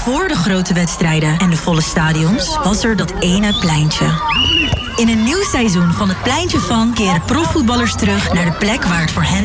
voor de grote wedstrijden en de volle stadions was er dat ene pleintje. In een nieuw seizoen van Het Pleintje van keren profvoetballers terug naar de plek waar het voor hen